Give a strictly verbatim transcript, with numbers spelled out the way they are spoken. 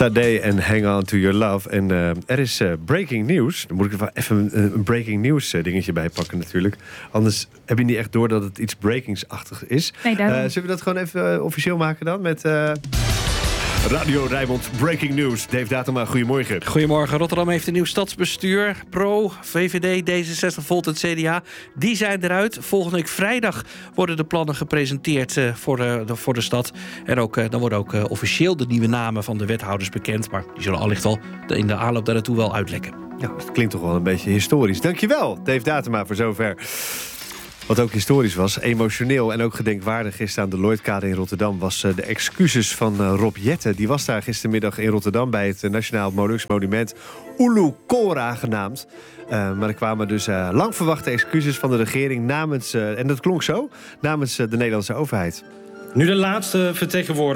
Sade en Hang On To Your Love. En uh, er is uh, breaking news. Dan moet ik er wel even een, een breaking news uh, dingetje bij pakken natuurlijk. Anders heb je niet echt door dat het iets breakingsachtig is. Nee, uh, zullen we dat gewoon even uh, officieel maken dan? Met uh, Radio Rijnmond Breaking News. Dave Datema, goedemorgen. Goedemorgen. Rotterdam heeft een nieuw stadsbestuur. Pro, V V D, D zesenzestig, Volt en C D A. Die zijn eruit. Volgende week vrijdag worden de plannen gepresenteerd uh, voor, de, de, voor de stad. En ook, uh, dan worden ook uh, officieel de nieuwe namen van de wethouders bekend. Maar die zullen allicht al in de aanloop daar naartoe wel uitlekken. Ja, het klinkt toch wel een beetje historisch. Dankjewel, Dave Datema, voor zover. Wat ook historisch was, emotioneel en ook gedenkwaardig gisteren aan de Lloydkade in Rotterdam was de excuses van Rob Jetten. Die was daar gistermiddag in Rotterdam bij het Nationaal Molukse Monument Ulu Kora genaamd. Uh, maar er kwamen dus uh, lang verwachte excuses van de regering namens, uh, en dat klonk zo, namens uh, de Nederlandse overheid. Nu de laatste vertegenwoordiger